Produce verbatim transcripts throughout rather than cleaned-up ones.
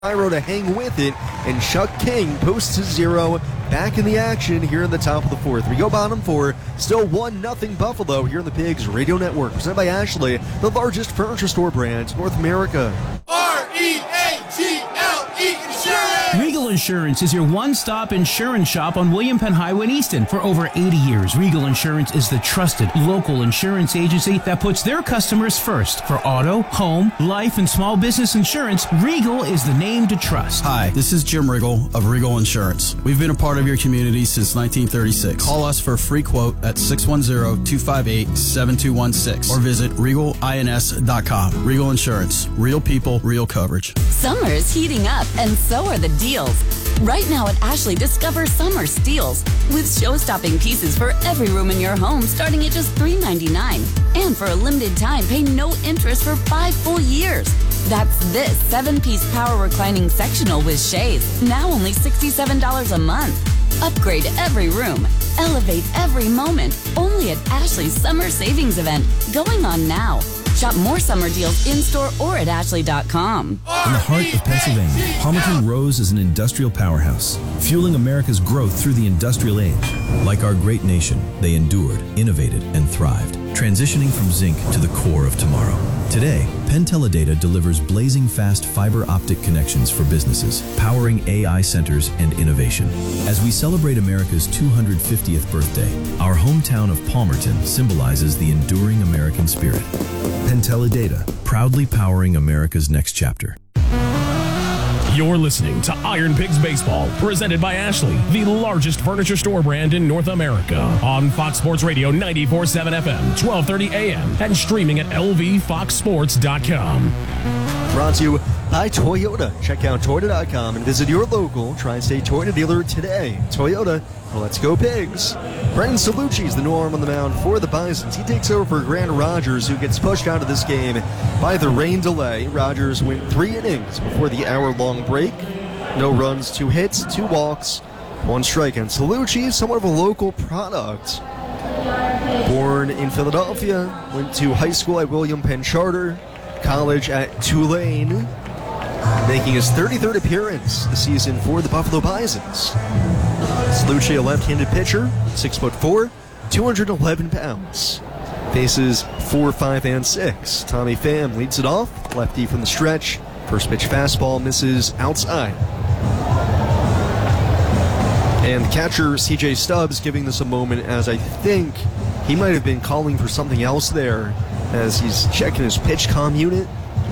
Cairo to hang with it, and Chuck King posts a zero. Back in the action here in the top of the fourth. We go bottom four. Still one nothing Buffalo here in the Pigs Radio Network. Presented by Ashley, the largest furniture store brand in North America. R E A G L E Insurance! Regal Insurance is your one-stop insurance shop on William Penn Highway in Easton. For over eighty years, Regal Insurance is the trusted local insurance agency that puts their customers first. For auto, home, life, and small business insurance, Regal is the name to trust. Hi, this is Jim Riggle of Regal Insurance. We've been a part of your community since nineteen thirty-six. Call us for a free quote at six one zero, two five eight, seven two one six or visit regal ins dot com. Regal Insurance. Real people, real coverage. Summer's heating up, and so are the deals. Right now at Ashley, discover summer steals with show-stopping pieces for every room in your home starting at just three ninety-nine. And for a limited time, pay no interest for five full years. That's this seven-piece power reclining sectional with shades, now only sixty-seven dollars a month. Upgrade every room. Elevate every moment. Only at Ashley's Summer Savings Event, going on now. Shop more summer deals in-store or at ashley dot com. In the heart of Pennsylvania, Palmerton Rose is an industrial powerhouse, fueling America's growth through the industrial age. Like our great nation, they endured, innovated, and thrived, transitioning from zinc to the core of tomorrow. Today, Penn Teledata delivers blazing fast fiber optic connections for businesses, powering A I centers and innovation. As we celebrate America's two hundred fiftieth birthday, our hometown of Palmerton symbolizes the enduring American spirit. Penn Teledata, proudly powering America's next chapter. You're listening to Iron Pigs Baseball, presented by Ashley, the largest furniture store brand in North America. On Fox Sports Radio ninety-four point seven F M, twelve thirty A M, and streaming at L V fox sports dot com. Brought to you by Toyota. Check out Toyota dot com and visit your local Tri-State Toyota dealer today. Toyota, let's go Pigs. Brendan Salucci is the norm on the mound for the Bisons. He takes over for Grant Rogers, who gets pushed out of this game by the rain delay. Rogers went three innings before the hour-long break. No runs, two hits, two walks, one strikeout. Salucci is somewhat of a local product. Born in Philadelphia, went to high school at William Penn Charter, college at Tulane, making his thirty-third appearance this season for the Buffalo Bisons. Salucci, a left-handed pitcher, six foot four, two hundred eleven pounds. Faces four, five, and six. Tommy Pham leads it off, lefty from the stretch. First pitch fastball misses outside. And catcher C J Stubbs giving this a moment, as I think he might have been calling for something else there as he's checking his pitch comm unit.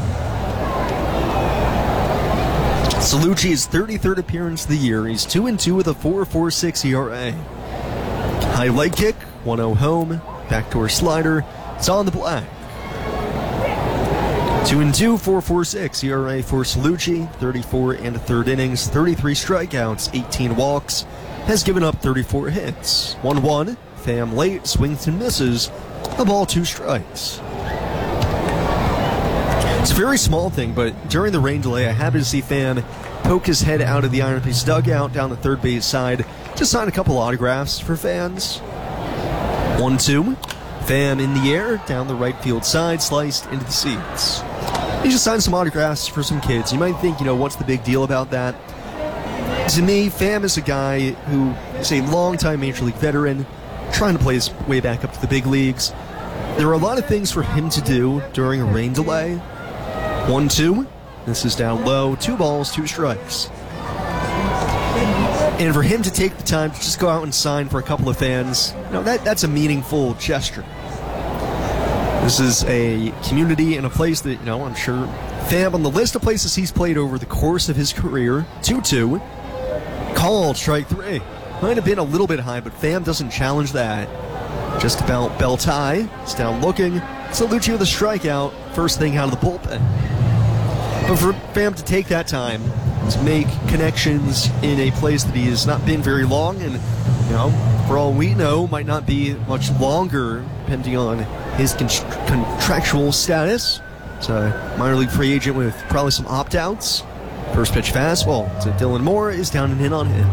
Salucci's thirty-third appearance of the year. He's two and two with a four point four six E R A. High leg kick, one oh home, backdoor slider. It's on the black. two and two, four point four six E R A for Salucci. thirty-four and a third innings, thirty-three strikeouts, eighteen walks. Has given up thirty-four hits. one one. Pham late, swings and misses. A ball, two strikes. It's a very small thing, but during the rain delay, I happened to see Pham poke his head out of the Iron Pigs dugout down the third base side to sign a couple autographs for fans. one two. Pham in the air, down the right field side, sliced into the seats. He just signed some autographs for some kids. You might think, you know, what's the big deal about that? To me, Pham is a guy who is a longtime Major League veteran, trying to play his way back up to the big leagues. There are a lot of things for him to do during a rain delay. one two. This is down low. Two balls, two strikes. And for him to take the time to just go out and sign for a couple of fans, you know, that, that's a meaningful gesture. This is a community and a place that, you know, I'm sure Pham, on the list of places he's played over the course of his career, two two. Called strike three. Might have been a little bit high, but Pham doesn't challenge that. Just about belt high. It's down looking. Salucci with a strikeout. First thing out of the bullpen. But for Pham to take that time to make connections in a place that he has not been very long, and, you know, for all we know, might not be much longer, depending on his con- contractual status. It's a minor league free agent with probably some opt-outs. First pitch fastball to Dylan Moore is down and in on him.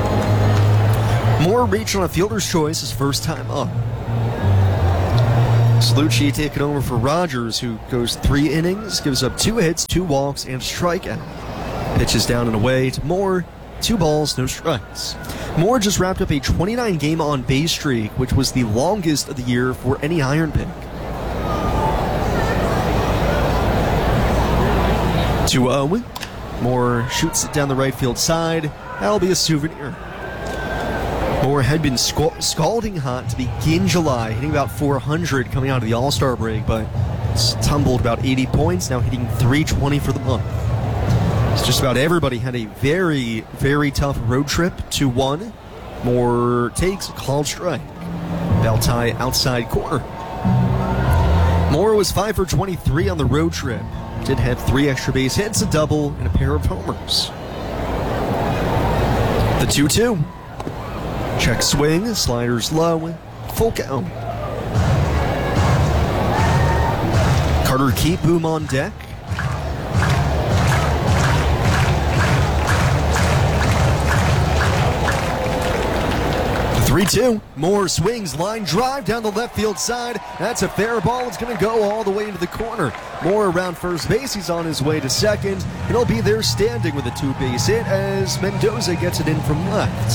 Moore reached on a fielder's choice his first time up. Salucci taking over for Rogers, who goes three innings, gives up two hits, two walks, and a strikeout. Pitches down and away to Moore, two balls, no strikes. Moore just wrapped up a twenty-nine game on base streak, which was the longest of the year for any Iron Pig. two oh. Moore shoots it down the right field side. That'll be a souvenir. Moore had been sc- scalding hot to begin July, hitting about four hundred coming out of the All-Star break, but it's tumbled about eighty points, now hitting three twenty for the month. It's just about everybody had a very, very tough road trip. two one. Moore takes a called strike. Beltai outside corner. Moore was five for twenty-three on the road trip. Did have three extra base hits, a double, and a pair of homers. The two two. Check swing, sliders low, full count. Carter Kieboom on deck. three two. Moore swings, line drive down the left field side. That's a fair ball. It's going to go all the way into the corner. Moore around first base. He's on his way to second. He'll be there standing with a two-base hit as Mendoza gets it in from left.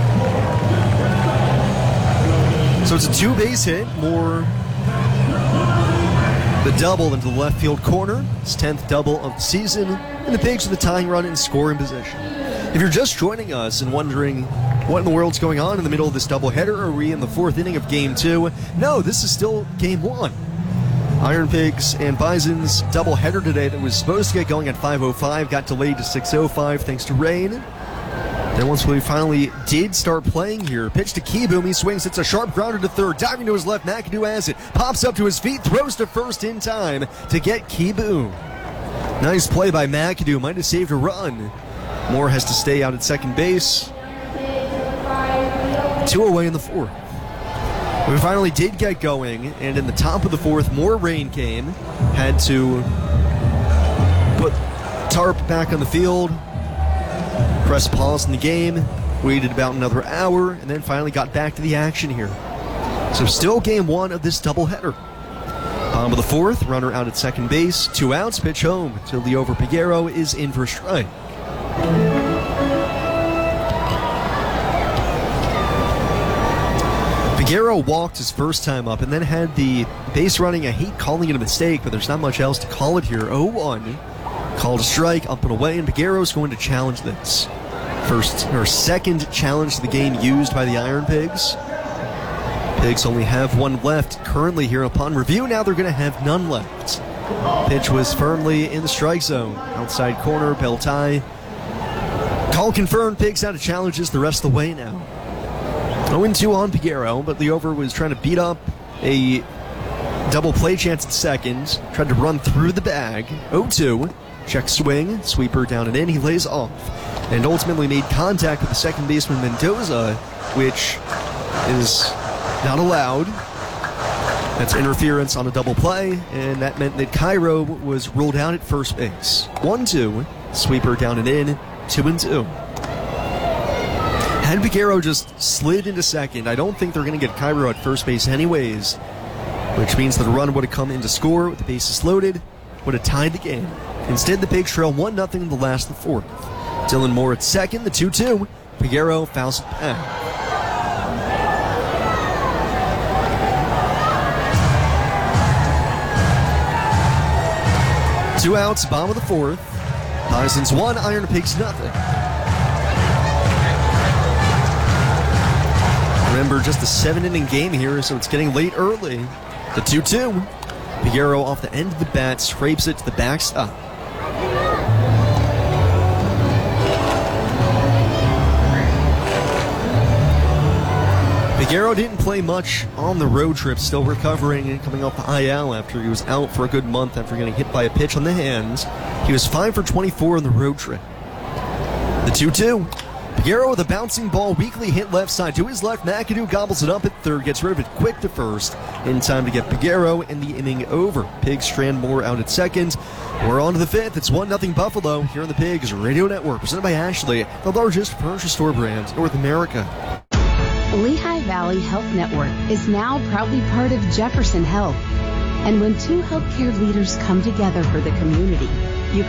So it's a two-base hit. Moore, the double into the left field corner. His tenth double of the season. And the Pigs with the tying run in scoring position. If you're just joining us and wondering what in the world's going on in the middle of this doubleheader, are we in the fourth inning of game two? No, this is still game one. Iron Pigs and Bison's doubleheader today that was supposed to get going at five oh five got delayed to six oh five thanks to rain. Then once we finally did start playing here, pitch to Kieboom, he swings, it's a sharp grounder to third, diving to his left, McAdoo has it, pops up to his feet, throws to first in time to get Kieboom. Nice play by McAdoo, might have saved a run. Moore has to stay out at second base. Two away in the fourth. We finally did get going, and in the top of the fourth, more rain came. Had to put tarp back on the field, press pause in the game, waited about another hour, and then finally got back to the action here. So still game one of this doubleheader. Bottom of the fourth, runner out at second base, two outs, pitch home till Liover Peguero is in for a strike. Peguero walked his first time up and then had the base running. I hate calling it a mistake, but there's not much else to call it here. oh one. Called a strike, up and away, and Peguero's going to challenge this. First or second challenge to the game used by the Iron Pigs. Pigs only have one left currently here upon review. Now they're going to have none left. Pitch was firmly in the strike zone. Outside corner, Beltai. Call confirmed. Pigs out of challenges the rest of the way now. oh two on Peguero, but Liover was trying to beat up a double play chance at second. Tried to run through the bag. oh two. Check swing. Sweeper down and in. He lays off. And ultimately made contact with the second baseman Mendoza, which is not allowed. That's interference on a double play, and that meant that Cairo was ruled out at first base. one two. Sweeper down and in. two and two. Had Peguero just slid into second, I don't think they're going to get Cairo at first base anyways, which means that a run would have come in to score with the bases loaded, would have tied the game. Instead, the Pigs trail one nothing in the last of the fourth. Dylan Moore at second, the two two. Peguero fouls it back. Two outs, bottom of the fourth. Bison's one, Iron Pigs nothing. Remember, just a seven-inning game here, so it's getting late early. The two two. Peguero off the end of the bat, scrapes it to the backstop. Peguero didn't play much on the road trip, still recovering and coming off the I L after he was out for a good month after getting hit by a pitch on the hands. He was five for twenty-four on the road trip. The two two. Peguero with a bouncing ball, weakly hit left side to his left. McAdoo gobbles it up at third, gets rid of it quick to first, in time to get Peguero and the inning over. Pigs strand Moore out at second. We're on to the fifth. It's one nothing Buffalo here on the Pigs Radio Network, presented by Ashley, the largest furniture store brand in North America. Lehigh Valley Health Network is now proudly part of Jefferson Health, And when two healthcare leaders come together for the community,